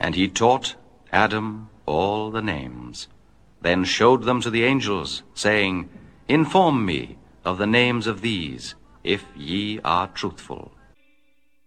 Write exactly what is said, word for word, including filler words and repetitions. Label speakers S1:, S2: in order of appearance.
S1: And he taught Adam all the names, then showed them to the angels, saying, Inform me of the names of these, if ye are truthful.